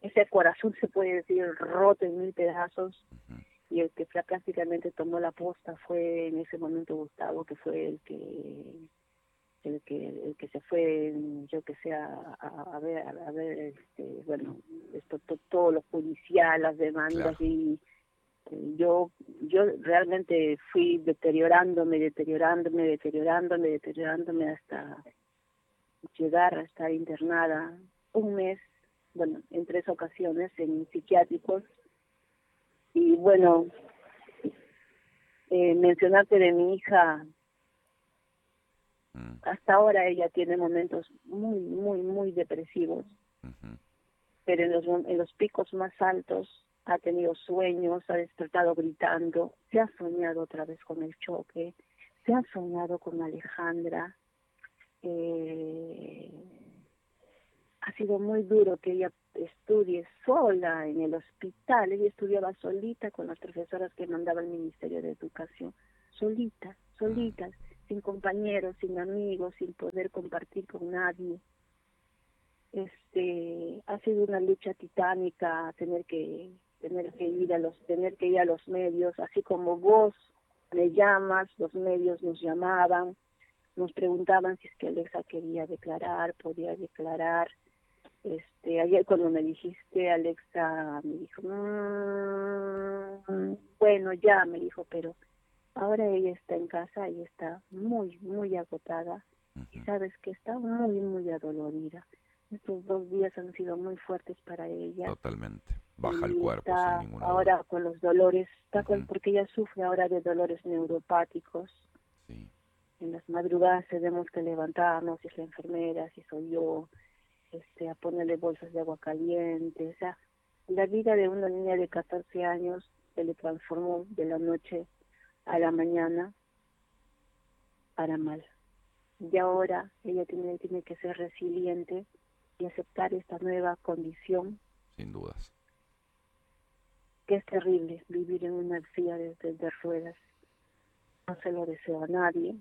ese corazón se puede decir roto en mil pedazos, ujú, y el que prácticamente tomó la posta fue en ese momento Gustavo, que fue el que se fue, yo que sé, a ver, bueno, todo lo judicial, las demandas, claro. y yo realmente fui deteriorándome hasta llegar a estar internada un mes, bueno, en 3 ocasiones en psiquiátricos. Y bueno, mencionarte de mi hija, Mm, hasta ahora ella tiene momentos muy, muy, muy depresivos, ujú, pero en los picos más altos ha tenido sueños, ha despertado gritando, se ha soñado otra vez con el choque, se ha soñado con Alejandra. eh, Ha sido muy duro que ella estudie sola en el hospital. Ella estudiaba solita con las profesoras que mandaba el Ministerio de Educación, solita, mm, solitas, sin compañeros, sin amigos, sin poder compartir con nadie. Ha sido una lucha titánica tener que ir a los medios, así como vos me llamas, los medios nos llamaban, nos preguntaban si es que Alexa quería declarar, podía declarar. Ayer cuando me dijiste, Alexa me dijo, bueno, ya, me dijo, pero ahora ella está en casa y está muy, muy agotada, y ujú. sabes que está muy, muy adolorida. Estos 2 días han sido muy fuertes para ella, Totalmente. Baja el y cuerpo, sin está ninguna duda. ahora con los dolores, Ujú, porque ella sufre ahora de dolores neuropáticos. sí, En las madrugadas tenemos que levantarnos, si es la enfermera, si soy yo, a ponerle bolsas de agua caliente. O sea, la vida de una niña de 14 años se le transformó de la noche a la mañana para mal. Y ahora ella tiene que ser resiliente y aceptar esta nueva condición, sin dudas. que es terrible vivir en una silla de ruedas. No se lo deseo a nadie,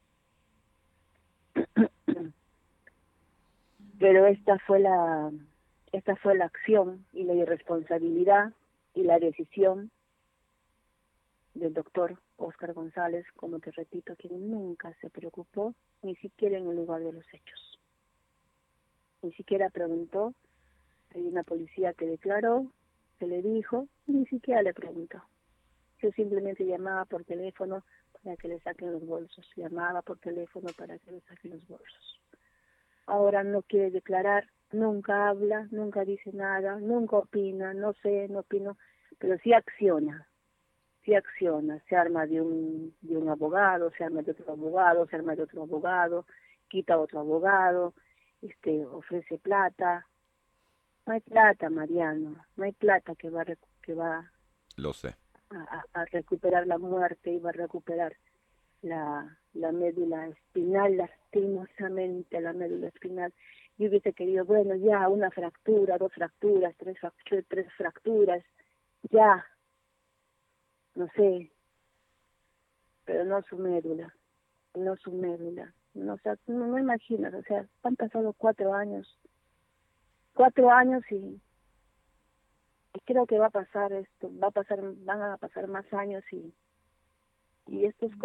pero esta fue la acción y la irresponsabilidad y la decisión del doctor Óscar González, como te repito, quien nunca se preocupó ni siquiera en el lugar de los hechos. Ni siquiera preguntó. Hay una policía que declaró, que le dijo, ni siquiera le preguntó. Yo simplemente llamaba por teléfono para que le saquen los bolsos, llamaba por teléfono para que le saquen los bolsos. Ahora no quiere declarar, nunca habla, nunca dice nada, nunca opina, no sé, no opino, pero sí acciona, se arma de un abogado, se arma de otro abogado, se arma de otro abogado, quita a otro abogado, ofrece plata. No hay plata, Mariano, no hay plata que va Lo sé. a recuperar la muerte y va a recuperar la médula espinal, lastimosamente la médula espinal. Yo hubiese querido, bueno, ya, una fractura, 2 fracturas, 3 fracturas, ya, no sé, pero no su médula, no su médula. No, o sea, no imaginas, o sea, han pasado 4 años y creo que va a pasar esto, van a pasar más años, y esto es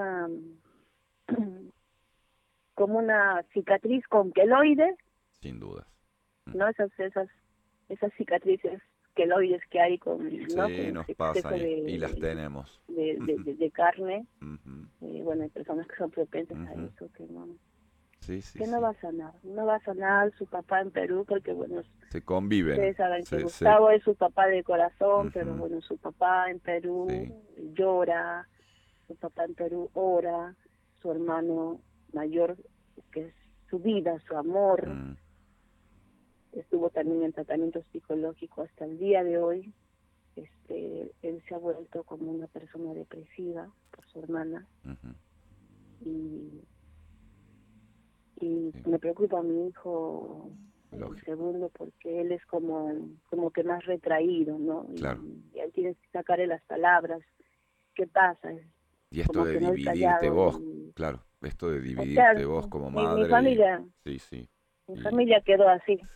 como una cicatriz con queloide, Sin dudas. ¿no? Ujú. Esas cicatrices queloides que hay ¿no? Sí, Con nos exceso pasan y las tenemos. Ujú, de carne. ujú, Bueno, hay personas que son propensas a ujú. eso, Sí, sí, que no sí. va a sanar. No va a sanar su papá en Perú, porque bueno, Se conviven. ustedes saben que Se, Gustavo es su papá de corazón, pero ujú, bueno, su papá en Perú sí. llora, su papá en Perú ora, su hermano mayor, que es su vida, su amor, Mm, estuvo también en tratamiento psicológico hasta el día de hoy. Él se ha vuelto como una persona depresiva por su hermana, ujú, y, y sí, me preocupa a mi hijo, el lógico. segundo, porque él es como que más retraído, ¿no? Claro. Y él tiene que sacarle las palabras. ¿Qué pasa? Es Y esto como de que no, el dividirte callado. vos, claro. Esto de O sea, dividirte vos como mi madre y... familia, Sí, sí. mi Y familia quedó así.